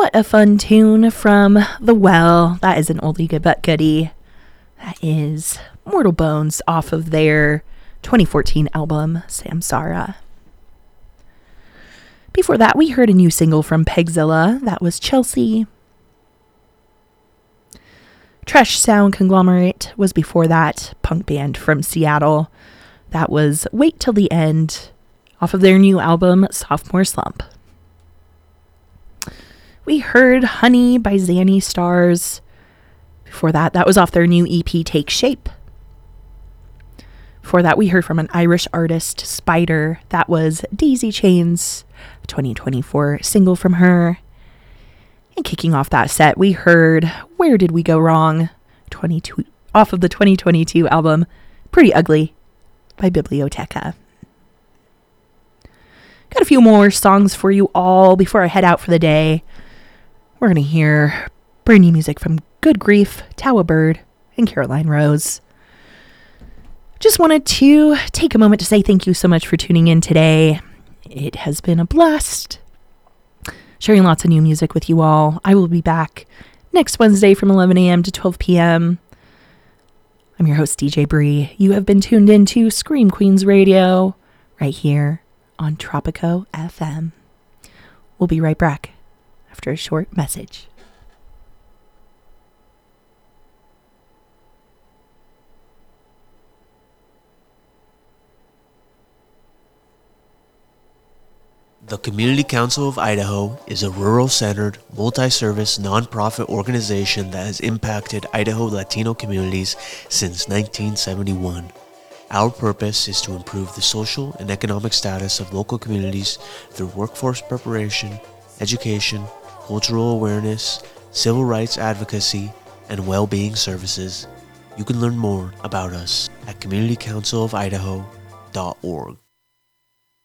What a fun tune from The Well. That is an oldie good but goodie. That is Mortal Bones off of their 2014 album, Samsara. Before that, we heard a new single from Pegzilla. That was Chelsea. Trash Sound Conglomerate was before that, punk band from Seattle. That was Wait Till the End off of their new album, Sophomore Slump. We heard Honey by Zanny Stars. Before that, that was off their new EP, Take Shape. Before that, we heard from an Irish artist, Spider. That was Daisy Chains, a 2024 single from her. And kicking off that set, we heard Where Did We Go Wrong, off of the 2022 album, Pretty Ugly by Biblioteca. Got a few more songs for you all before I head out for the day. We're going to hear brand new music from Good Grief, Tower Bird, and Caroline Rose. Just wanted to take a moment to say thank you so much for tuning in today. It has been a blast sharing lots of new music with you all. I will be back next Wednesday from 11 a.m. to 12 p.m. I'm your host, DJ Bree. You have been tuned in to Scream Queens Radio right here on Tropico FM. We'll be right back after a short message. The Community Council of Idaho is a rural-centered, multi-service, nonprofit organization that has impacted Idaho Latino communities since 1971. Our purpose is to improve the social and economic status of local communities through workforce preparation, education, cultural awareness, civil rights advocacy, and well-being services. You can learn more about us at communitycouncilofidaho.org.